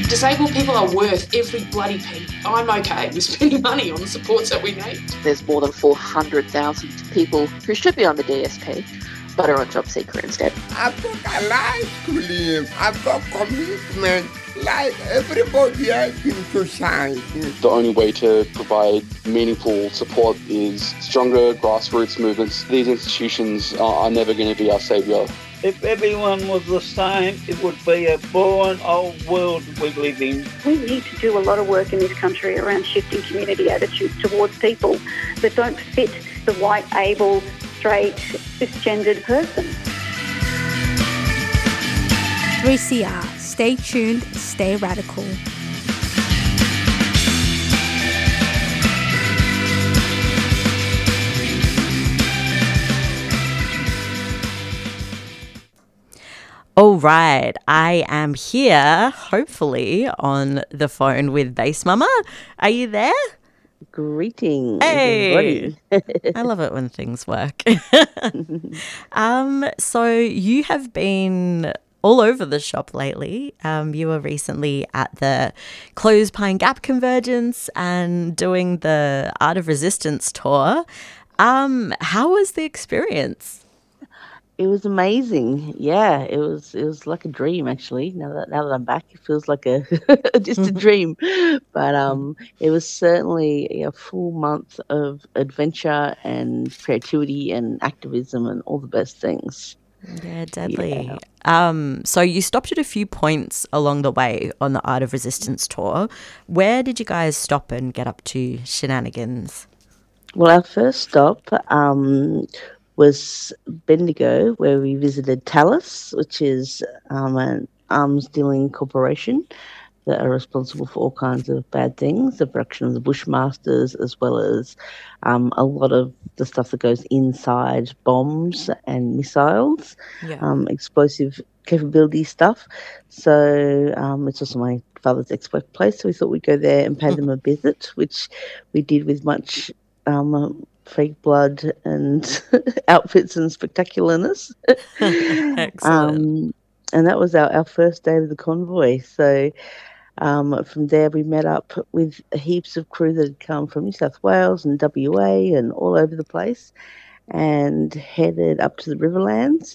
Disabled people are worth every bloody penny. I'm okay with spending money on the supports that we need. There's more than 400,000 people who should be on the DSP but are on JobSeeker instead. I've got a life to live. I've got commitment like everybody else in society. The only way to provide meaningful support is stronger grassroots movements. These institutions are never going to be our saviour. If everyone was the same, it would be a boring old world we live in. We need to do a lot of work in this country around shifting community attitudes towards people that don't fit the white, able, straight, cisgendered person. 3CR. Stay tuned, stay radical. All right, I am here, hopefully, on the phone with Bass Mama. Are you there? Greetings, hey, everybody. I love it when things work. So you have been all over the shop lately. You were recently at the Close Pine Gap Convergence and doing the Art of Resistance tour. How was the experience? It was amazing. Yeah, it was like a dream actually. Now that I'm back, it feels like a just a dream. But it was certainly a full month of adventure and creativity and activism and all the best things. Yeah, deadly. Yeah. So you stopped at a few points along the way on the Art of Resistance tour. Where did you guys stop and get up to shenanigans? Well, our first stop was Bendigo, where we visited Talus, which is an arms dealing corporation that are responsible for all kinds of bad things, the production of the Bushmasters, as well as a lot of the stuff that goes inside bombs and missiles, explosive capability stuff. So it's also my father's ex-workplace, so we thought we'd go there and pay them a visit, which we did with much fake blood and outfits and spectacularness. Excellent. And that was our first day of the convoy. So from there we met up with heaps of crew that had come from New South Wales and WA and all over the place and headed up to the Riverlands.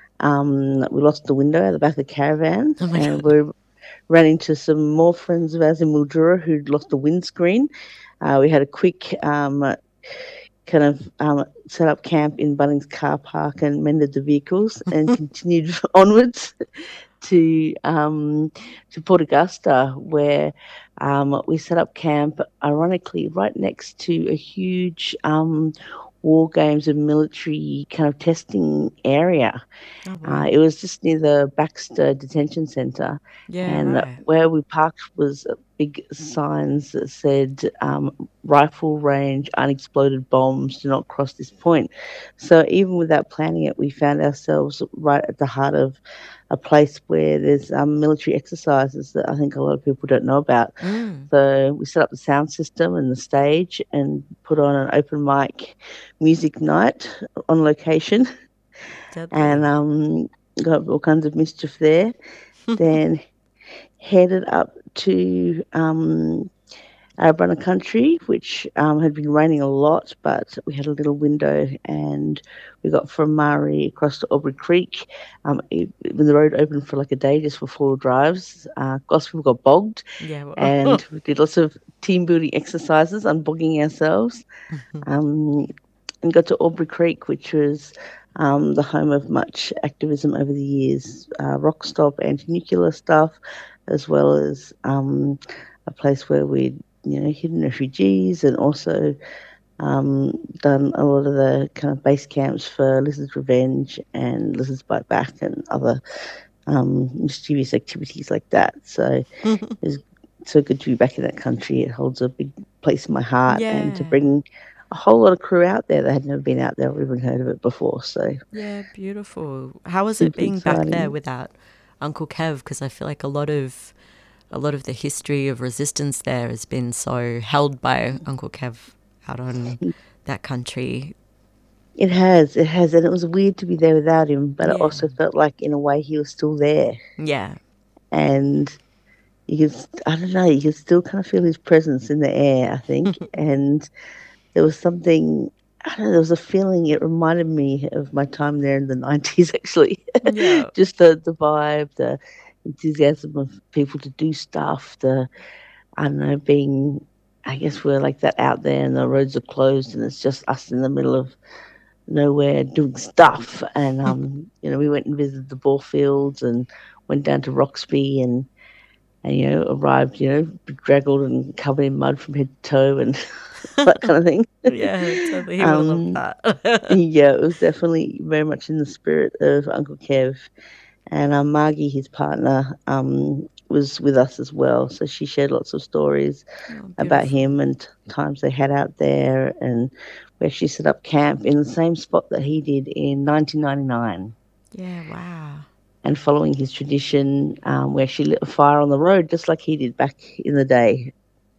We lost the window at the back of the caravan and we ran into some more friends of ours in Mildura who'd lost the windscreen. We had a quick kind of set up camp in Bunnings car park and mended the vehicles and continued onwards to Port Augusta, where we set up camp, ironically, right next to a huge war games and military kind of testing area. Oh, wow. It was just near the Baxter Detention Centre. Yeah, and right. Where we parked was big signs that said rifle range, unexploded bombs, do not cross this point. So even without planning it, we found ourselves right at the heart of a place where there's military exercises that I think a lot of people don't know about. So we set up the sound system and the stage and put on an open mic music night on location. And got all kinds of mischief there. Then headed up to Arabunna Country, which had been raining a lot, but we had a little window and we got from Murray across to Aubrey Creek. When the road opened for like a day just for 4-wheel drives, Gospel got bogged. Yeah, well. And we did lots of team building exercises, unbogging ourselves, and got to Aubrey Creek, which was the home of much activism over the years, rock stop, anti-nuclear stuff, as well as a place where we'd hidden refugees and also done a lot of the kind of base camps for Lizard's Revenge and Lizard's Bite Back and other mischievous activities like that. So it's so good to be back in that country. It holds a big place in my heart, and to bring a whole lot of crew out there that had never been out there or even heard of it before. So yeah, beautiful. How was it being back there without Uncle Kev? Because I feel like a lot of the history of resistance there has been so held by Uncle Kev out on that country. It has, and it was weird to be there without him, but it also felt like in a way he was still there. Yeah. And I don't know, you could still kind of feel his presence in the air, I think. And there was something, I don't know, there was a feeling, it reminded me of my time there in the 90s, actually. Yeah. Just the vibe, the enthusiasm of people to do stuff, I don't know, being, I guess we're like that out there and the roads are closed and it's just us in the middle of nowhere doing stuff. And, we went and visited the ball fields and went down to Roxby and arrived, bedraggled and covered in mud from head to toe and that kind of thing. Yeah, totally. He would love that. Yeah, it was definitely very much in the spirit of Uncle Kev. And Margie, his partner, was with us as well. So she shared lots of stories about him and times they had out there. And we actually set up camp in the same spot that he did in 1999. Yeah, wow. And following his tradition, we actually lit a fire on the road just like he did back in the day.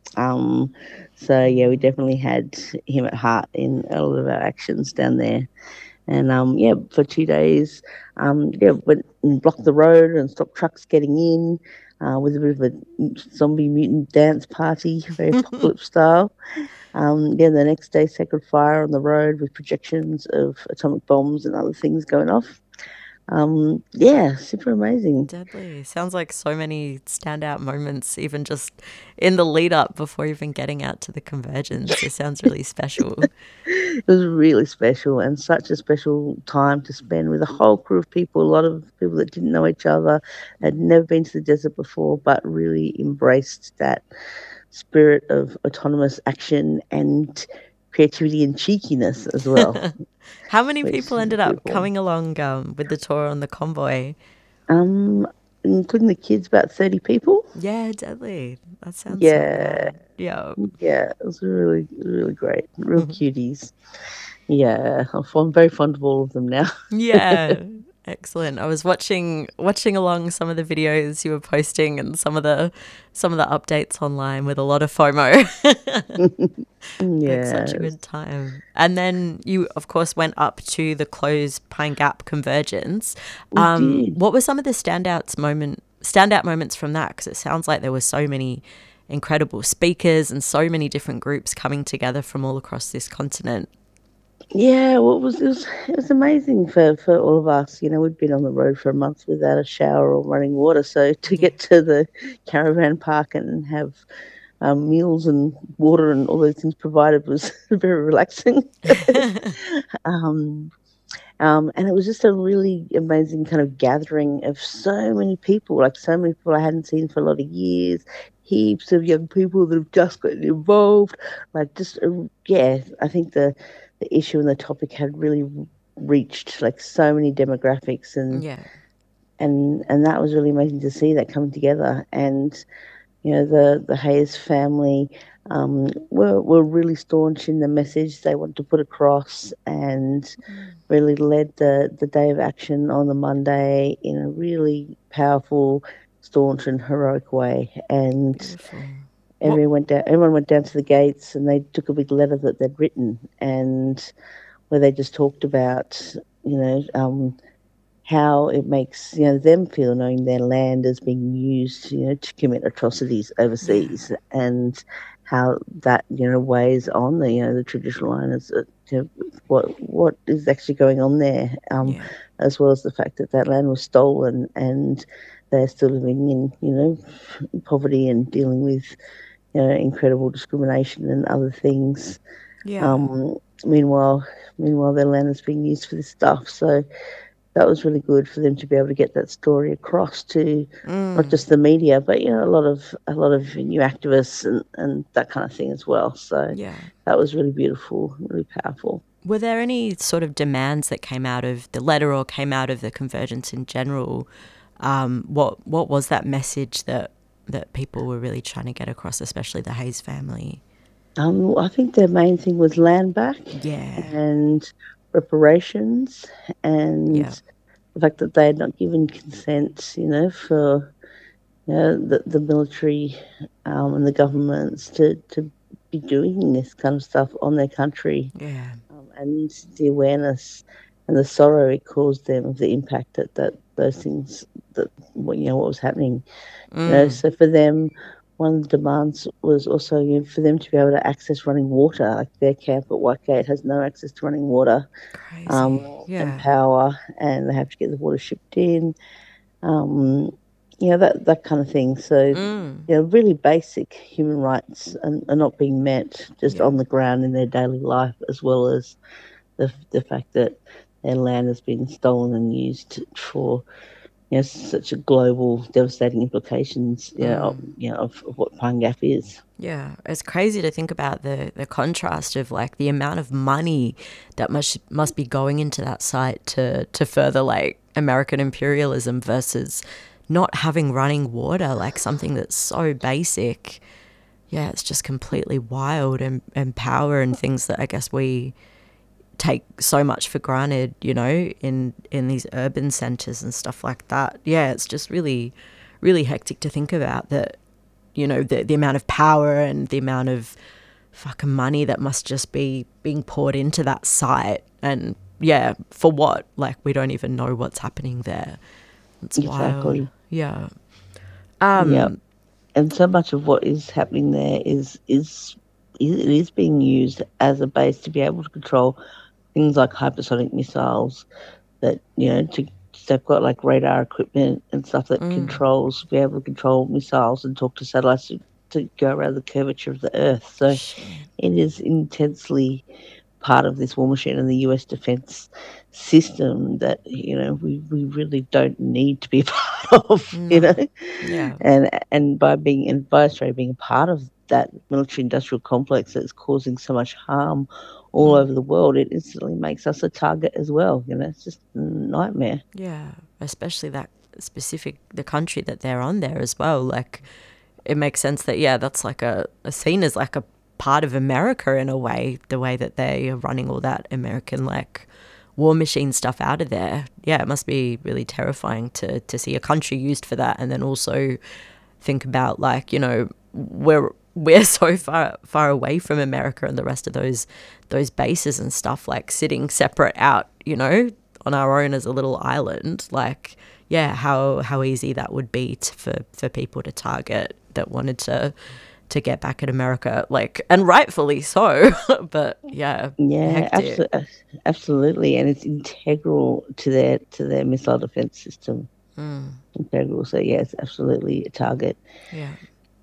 So, yeah, we definitely had him at heart in a lot of our actions down there. And, for 2 days, went and blocked the road and stopped trucks getting in with a bit of a zombie mutant dance party, very apocalypse style. The next day, sacred fire on the road with projections of atomic bombs and other things going off. Super amazing. Deadly. Sounds like so many standout moments, even just in the lead up before even getting out to the convergence. It sounds really special. It was really special and such a special time to spend with a whole crew of people, a lot of people that didn't know each other, had never been to the desert before, but really embraced that spirit of autonomous action and creativity and cheekiness as well. How many people ended up coming along with the tour on the convoy? Including the kids, about 30 people. Yeah, deadly. That sounds so bad. Yeah. Yeah, it was really, really great. Real cuties. Yeah, I'm very fond of all of them now. Yeah. Excellent. I was watching along some of the videos you were posting and some of the updates online with a lot of FOMO. Yeah, such a good time. And then you, of course, went up to the closed Pine Gap convergence. What were some of the standout moments from that? Because it sounds like there were so many incredible speakers and so many different groups coming together from all across this continent. Yeah, well, it was amazing for all of us. We'd been on the road for a month without a shower or running water, so to get to the caravan park and have meals and water and all those things provided was very relaxing. And it was just a really amazing kind of gathering of so many people, like so many people I hadn't seen for a lot of years, heaps of young people that have just gotten involved. Like I think the issue and the topic had really reached like so many demographics and that was really amazing to see that come together. And the Hayes family were really staunch in the message they want to put across and really led the day of action on the Monday in a really powerful, staunch and heroic way. And everyone went down to the gates and they took a big letter that they'd written and where they just talked about, how it makes, them feel knowing their land is being used, to commit atrocities overseas and how that, weighs on the traditional owners, what is actually going on there, as well as the fact that land was stolen and they're still living in, poverty and dealing with, incredible discrimination and other things. Yeah. Meanwhile, their land is being used for this stuff. So that was really good for them to be able to get that story across to not just the media, but a lot of new activists and that kind of thing as well. So that was really beautiful, really powerful. Were there any sort of demands that came out of the letter or came out of the convergence in general? What was that message that people were really trying to get across, especially the Hayes family? I think their main thing was land back, and reparations, and the fact that they had not given consent, for the military and the governments to be doing this kind of stuff on their country, and the awareness and the sorrow it caused them of the impact that those things that what was happening. So for them, one of the demands was also for them to be able to access running water. Like their camp at Whitegate has no access to running water and power, and they have to get the water shipped in. That kind of thing. So, really basic human rights are not being met just on the ground in their daily life, as well as the fact that their land has been stolen and used for such a global, devastating implications, of what Pine Gap is. Yeah, it's crazy to think about the contrast of like the amount of money that must be going into that site to further like American imperialism versus not having running water, like something that's so basic. Yeah, it's just completely wild, and power and things that I guess we take so much for granted, in these urban centers and stuff like that. Yeah, it's just really, really hectic to think about that, the amount of power and the amount of fucking money that must just be being poured into that site. And yeah, for what? Like, we don't even know what's happening there. It's wild. Yeah. And so much of what is happening there is being used as a base to be able to control things like hypersonic missiles that, they've got like radar equipment and stuff that be able to control missiles and talk to satellites to go around the curvature of the Earth. So it is intensely part of this war machine and the US defense system that, we really don't need to be a part of, Yeah. And by Australia being a part of that military industrial complex that's causing so much harm all over the world, it instantly makes us a target as well. It's just a nightmare. Yeah, especially the country that they're on there as well. Like, it makes sense that, that's like a seen as like a part of America in a way, the way that they are running all that American like war machine stuff out of there. Yeah, it must be really terrifying to see a country used for that, and then also think about like, we're so far away from America and the rest of those bases and stuff, like sitting separate out, on our own as a little island. Like, yeah, how easy that would be for people to target that wanted to get back at America, like, and rightfully so. But yeah, absolutely, and it's integral to their missile defense system. Integral. So it's absolutely a target. Yeah.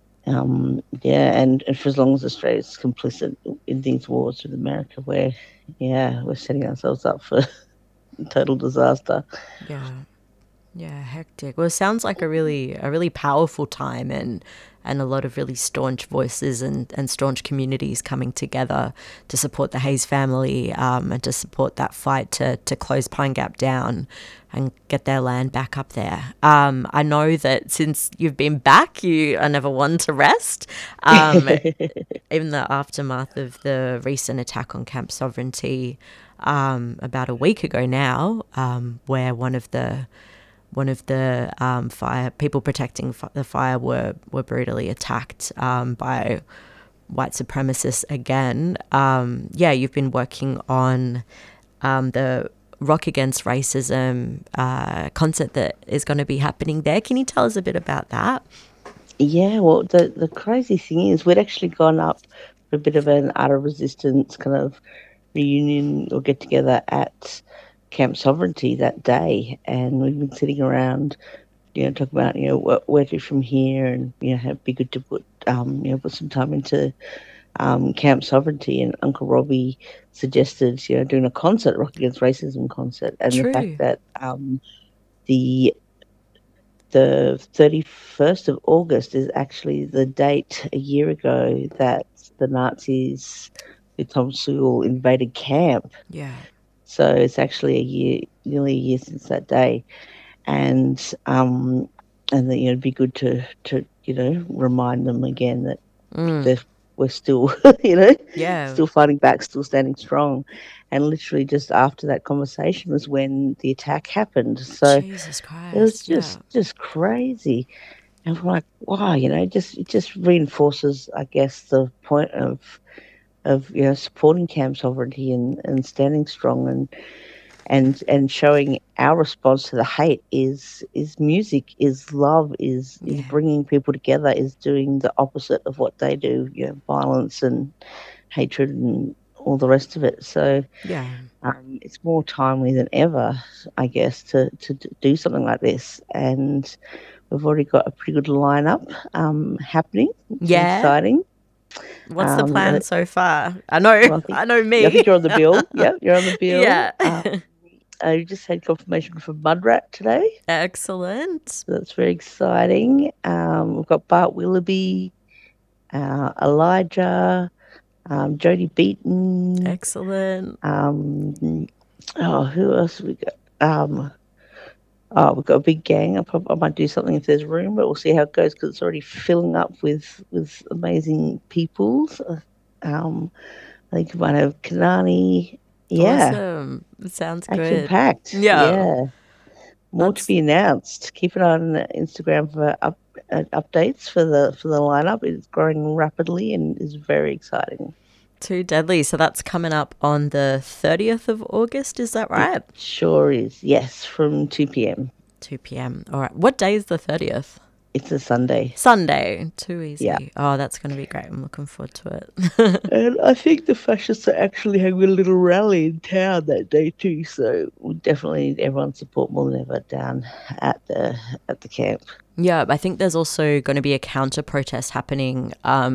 And for as long as Australia's complicit in these wars with America, we're setting ourselves up for total disaster. Yeah, hectic. Well, it sounds like a really powerful time, and a lot of really staunch voices and staunch communities coming together to support the Hayes family, and to support that fight to close Pine Gap down and get their land back up there. I know that since you've been back, you are never one to rest. Even the aftermath of the recent attack on Camp Sovereignty about a week ago now, where one of the fire people protecting the fire were brutally attacked by white supremacists again. You've been working on the Rock Against Racism concert that is going to be happening there. Can you tell us a bit about that? Yeah, well, the crazy thing is we'd actually gone up for a bit of an Art of Resistance kind of reunion or get together at Camp Sovereignty that day, and we've been sitting around, talking about, where to from here, and, it'd be good to put some time into Camp Sovereignty, and Uncle Robbie suggested, doing a concert, Rock Against Racism concert, and True. The fact that the 31st of August is actually the date a year ago that the Nazis with Tom Sewell invaded camp. Yeah. So it's actually nearly a year since that day, and that it'd be good to remind them again that we're still still fighting back, still standing strong, and literally just after that conversation was when the attack happened. So Jesus Christ, it was just crazy, and we're like, wow, it just reinforces, I guess, the point of supporting Camp Sovereignty and standing strong and showing our response to the hate is music, is love, is bringing people together, is doing the opposite of what they do, violence and hatred and all the rest of it. So it's more timely than ever, I guess, to do something like this. And we've already got a pretty good lineup happening. Which is exciting. What's the plan so far? I know, I know me. I think you're on the bill. Yeah, you're on the bill. Yeah. I just had confirmation from Mudrat today. Excellent. So that's very exciting. We've got Bart Willoughby, Elijah, Jodie Beaton. Excellent. Who else have we got? We've got a big gang. I might do something if there's room, but we'll see how it goes because it's already filling up with amazing people. So, I think we might have Kanani. Yeah. Awesome. It sounds good. Action-packed. Yeah. More to be announced. Keep an eye on Instagram for updates for the lineup. It's growing rapidly and is very exciting. Too deadly. So that's coming up on the 30th of August, is that right? It sure is, yes, from 2 p.m. 2 p.m. All right. What day is the 30th? It's a Sunday. Sunday. Too easy. Yeah. Oh, that's going to be great. I'm looking forward to it. And I think the fascists are actually having a little rally in town that day too, so we definitely need everyone's support more than ever down at the camp. Yeah, I think there's also going to be a counter-protest happening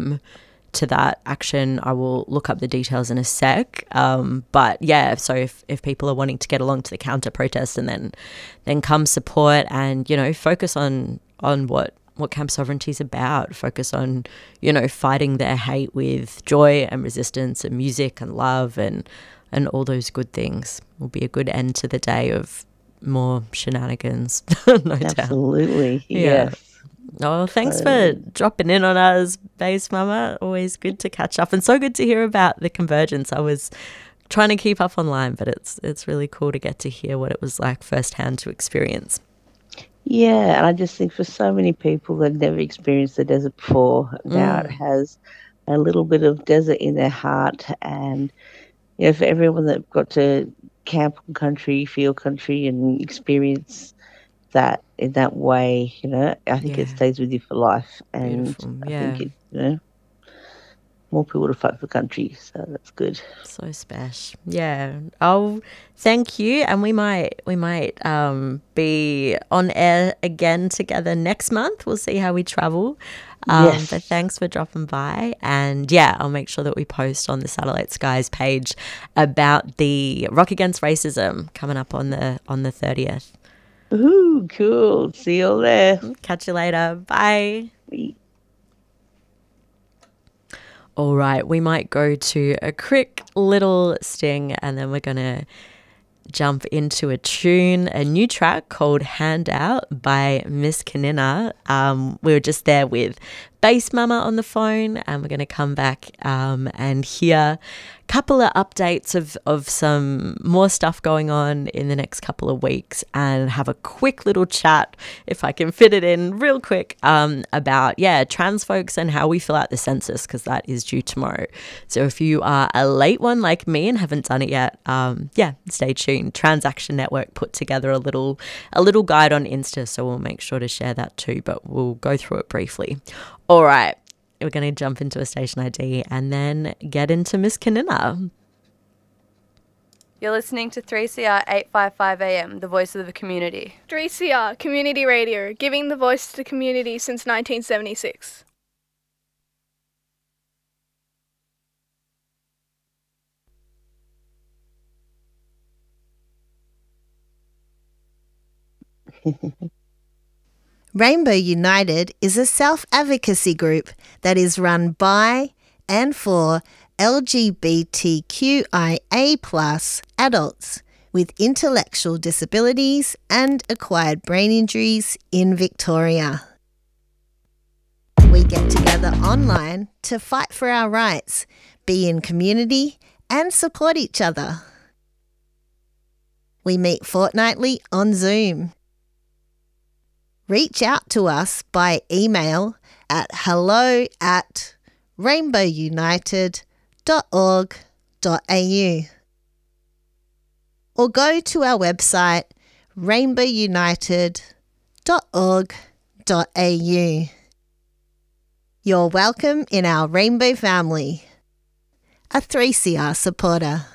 to that action. I will look up the details in a sec. But yeah, so if people are wanting to get along to the counter protest and then come support and, focus on what Camp Sovereignty is about, focus on, fighting their hate with joy and resistance and music and love and all those good things, will be a good end to the day of more shenanigans. No doubt. Absolutely. Yeah. Yes. Oh, thanks for dropping in on us, Base Mama. Always good to catch up and so good to hear about the Convergence. I was trying to keep up online, but it's really cool to get to hear what it was like firsthand to experience. Yeah, and I just think for so many people that never experienced the desert before, now it has a little bit of desert in their heart. And for everyone that got to camp on country, feel country and experience that in that way, I think it stays with you for life. And I think more people to fight for country, so that's good. So special. Yeah. Oh, thank you. And we might be on air again together next month. We'll see how we travel. Yes. But thanks for dropping by. And yeah, I'll make sure that we post on the Satellite Skies page about the Rock Against Racism coming up on the 30th. Ooh, cool. See you all there. Catch you later. Bye. Bye. All right, we might go to a quick little sting and then we're going to jump into a new track called Handout by Miss Kanina. We were just there with Base Mama on the phone and we're going to come back and hear a couple of updates of some more stuff going on in the next couple of weeks and have a quick little chat, if I can fit it in real quick, about, trans folks and how we fill out the census, because that is due tomorrow. So if you are a late one like me and haven't done it yet, stay tuned. Transaction Network put together a little guide on Insta, so we'll make sure to share that too, but we'll go through it briefly. All right. We're going to jump into a station ID and then get into Miss Kanina. You're listening to 3CR 855 AM, the voice of the community. 3CR, community radio, giving the voice to the community since 1976. Rainbow United is a self-advocacy group that is run by and for LGBTQIA+ adults with intellectual disabilities and acquired brain injuries in Victoria. We get together online to fight for our rights, be in community and support each other. We meet fortnightly on Zoom. Reach out to us by email at hello@rainbowunited.org.au. or go to our website rainbowunited.org.au. You're welcome in our rainbow family. A 3CR supporter.